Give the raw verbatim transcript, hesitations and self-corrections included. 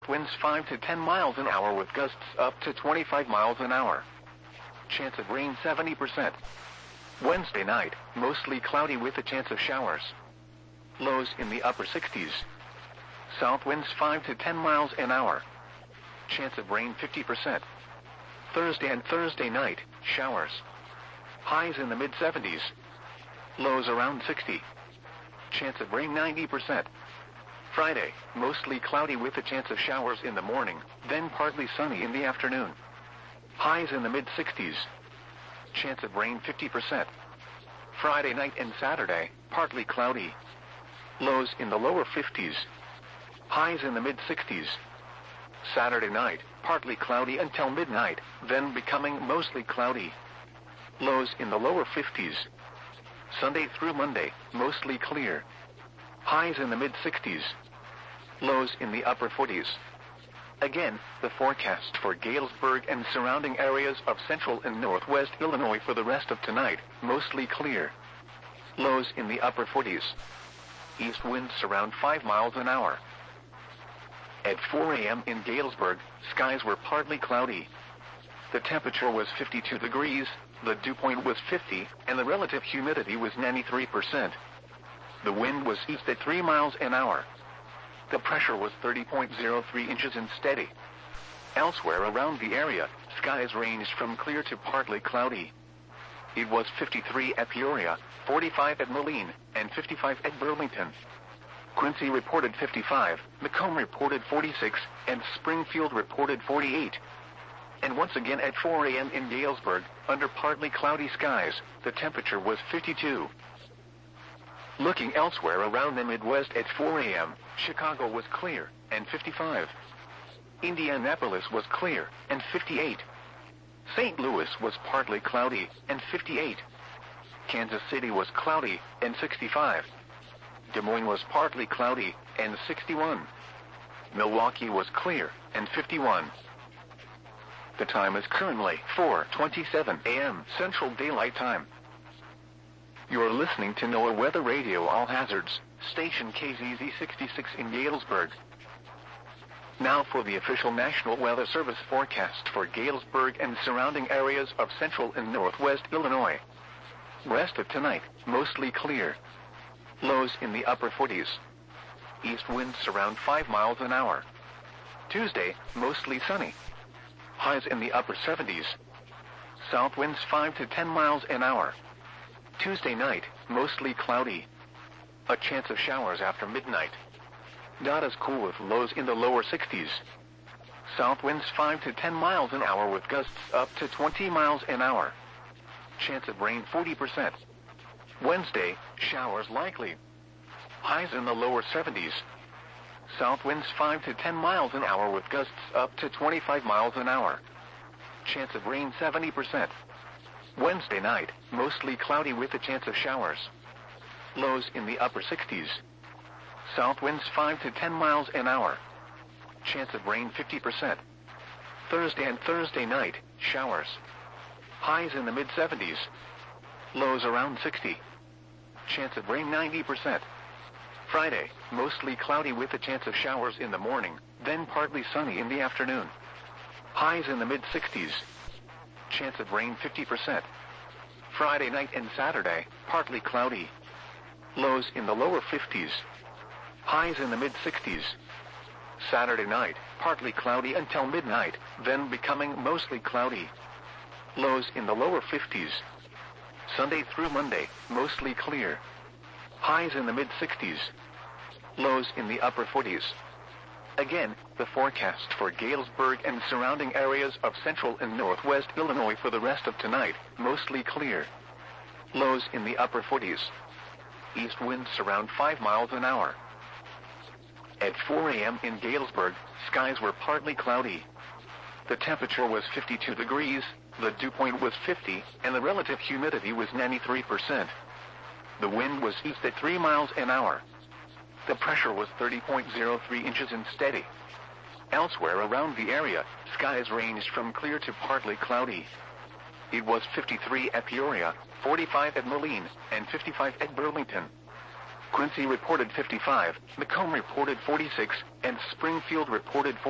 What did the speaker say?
Winds five to ten miles an hour with gusts up to twenty-five miles an hour. Chance of rain seventy percent. Wednesday night, mostly cloudy with a chance of showers. Lows in the upper sixties. South winds five to ten miles an hour. Chance of rain fifty percent. Thursday and Thursday night, showers. Highs in the mid seventies. Lows around sixty. Chance of rain ninety percent. Friday, mostly cloudy with a chance of showers in the morning, then partly sunny in the afternoon. Highs in the mid sixties. Chance of rain fifty percent. Friday night and Saturday, partly cloudy. Lows in the lower fifties. Highs in the mid sixties. Saturday night, partly cloudy until midnight, then becoming mostly cloudy. Lows in the lower fifties. Sunday through Monday, mostly clear. Highs in the mid sixties. Lows in the upper forties. Again, the forecast for Galesburg and surrounding areas of central and northwest Illinois for the rest of tonight, mostly clear. Lows in the upper forties. East winds around five miles an hour. At four a m in Galesburg, skies were partly cloudy. The temperature was fifty-two degrees, the dew point was fifty, and the relative humidity was ninety-three percent. The wind was east at three miles an hour. The pressure was thirty point zero three inches and steady. Elsewhere around the area, skies ranged from clear to partly cloudy. It was fifty-three at Peoria, forty-five at Moline, and fifty-five at Burlington. Quincy reported fifty-five, Macomb reported forty-six, and Springfield reported forty-eight. And once again at four a m in Galesburg, under partly cloudy skies, the temperature was fifty-two. Looking elsewhere around the Midwest at four a m, Chicago was clear, and fifty-five. Indianapolis was clear, and fifty-eight. Saint Louis was partly cloudy, and fifty-eight. Kansas City was cloudy, and sixty-five. Des Moines was partly cloudy, and sixty-one. Milwaukee was clear, and fifty-one. The time is currently four twenty-seven a m Central Daylight Time. You're listening to NOAA Weather Radio All Hazards, station K Z Z sixty-six in Galesburg. Now for the official National Weather Service forecast for Galesburg and surrounding areas of central and northwest Illinois. Rest of tonight, mostly clear. Lows in the upper forties. East winds around five miles an hour. Tuesday, mostly sunny. Highs in the upper seventies. South winds five to ten miles an hour. Tuesday night, mostly cloudy. A chance of showers after midnight. Not as cool with lows in the lower sixties. South winds five to ten miles an hour with gusts up to twenty miles an hour. Chance of rain forty percent. Wednesday, showers likely. Highs in the lower seventies. South winds five to ten miles an hour with gusts up to twenty-five miles an hour. Chance of rain seventy percent. Wednesday night, mostly cloudy with a chance of showers. Lows in the upper sixties. South winds five to ten miles an hour. Chance of rain fifty percent. Thursday and Thursday night, showers. Highs in the mid seventies. Lows around sixty. Chance of rain ninety percent. Friday, mostly cloudy with a chance of showers in the morning, then partly sunny in the afternoon. Highs in the mid sixties. Chance of rain fifty percent. Friday night and Saturday, partly cloudy. Lows in the lower fifties. Highs in the mid sixties. Saturday night, partly cloudy until midnight, then becoming mostly cloudy. Lows in the lower fifties. Sunday through Monday, mostly clear. Highs in the mid sixties. Lows in the upper forties. Again, the forecast for Galesburg and surrounding areas of central and northwest Illinois for the rest of tonight, mostly clear. Lows in the upper forties. East winds around five miles an hour. At four a m in Galesburg, skies were partly cloudy. The temperature was fifty-two degrees, the dew point was fifty, and the relative humidity was ninety-three percent. The wind was east at three miles an hour. The pressure was thirty point zero three inches and steady. Elsewhere around the area, skies ranged from clear to partly cloudy. It was fifty-three at Peoria, forty-five at Moline, and fifty-five at Burlington. Quincy reported fifty-five, Macomb reported forty-six, and Springfield reported forty.